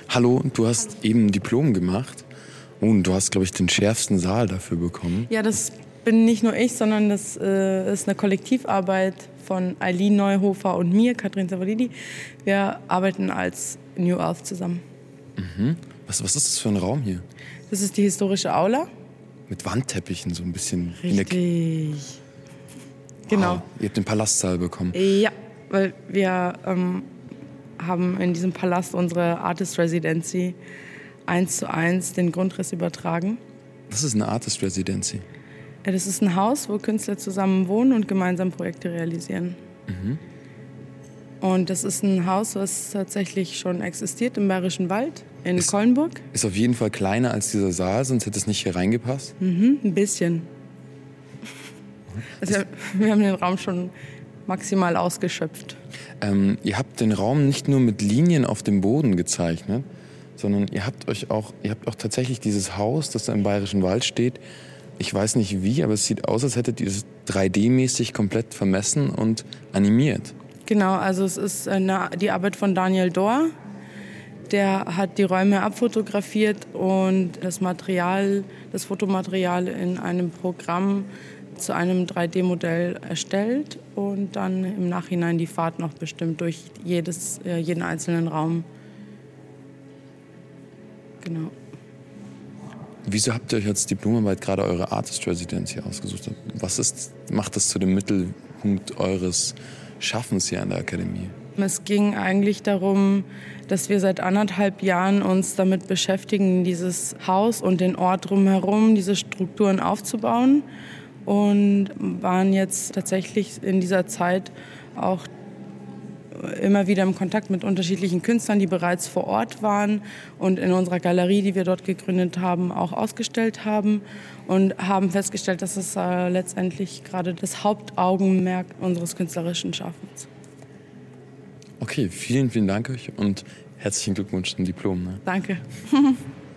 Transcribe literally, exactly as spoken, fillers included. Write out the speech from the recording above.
Hallo, du hast eben ein Diplom gemacht und du hast, glaube ich, den schärfsten Saal dafür bekommen. Ja, das bin nicht nur ich, sondern das äh, ist eine Kollektivarbeit von Eileen Neuhofer und mir, Katrin Savalidi. Wir arbeiten als New Earth zusammen. Mhm. Was, was ist das für ein Raum hier? Das ist die historische Aula. Mit Wandteppichen so ein bisschen. Richtig. In der Genau. Wow, ihr habt den Palastsaal bekommen. Ja, weil wir ähm, haben in diesem Palast unsere Artist Residency eins zu eins den Grundriss übertragen. Das ist eine Artist Residency. Ja, das ist ein Haus, wo Künstler zusammen wohnen und gemeinsam Projekte realisieren. Mhm. Und das ist ein Haus, was tatsächlich schon existiert im Bayerischen Wald in Ist- Kollenburg. Ist auf jeden Fall kleiner als dieser Saal, sonst hätte es nicht hier reingepasst. Mhm, ein bisschen. Also wir, wir haben den Raum schon maximal ausgeschöpft. Ähm, ihr habt den Raum nicht nur mit Linien auf dem Boden gezeichnet, sondern ihr habt euch auch, ihr habt auch tatsächlich dieses Haus, das da im Bayerischen Wald steht. Ich weiß nicht wie, aber es sieht aus, als hättet ihr es drei D-mäßig komplett vermessen und animiert. Genau, also es ist eine, die Arbeit von Daniel Dohr. Der hat die Räume abfotografiert und das Material, das Fotomaterial in einem Programm zu einem drei D-Modell erstellt und dann im Nachhinein die Fahrt noch bestimmt durch jedes, äh, jeden einzelnen Raum. Genau. Wieso habt ihr euch als Diplomarbeit gerade eure Artist Residency ausgesucht? Was ist, macht das zu dem Mittelpunkt eures Schaffens hier an der Akademie? Es ging eigentlich darum, dass wir seit anderthalb Jahren uns damit beschäftigen, dieses Haus und den Ort drumherum, diese Strukturen aufzubauen. Und waren jetzt tatsächlich in dieser Zeit auch immer wieder im Kontakt mit unterschiedlichen Künstlern, die bereits vor Ort waren und in unserer Galerie, die wir dort gegründet haben, auch ausgestellt haben und haben festgestellt, dass es äh, letztendlich gerade das Hauptaugenmerk unseres künstlerischen Schaffens. Okay, vielen, vielen Dank euch und herzlichen Glückwunsch zum Diplom. Ne? Danke.